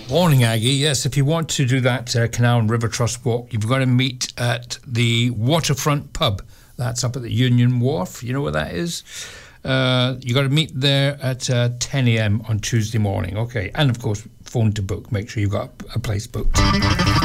Morning, Aggie. Yes, if you want to do that Canal and River Trust walk, you've got to meet at the Waterfront Pub. That's up at the Union Wharf. You know where that is? You've got to meet there at 10 a.m. on Tuesday morning. Okay, and of course, phone to book. Make sure you've got a place booked.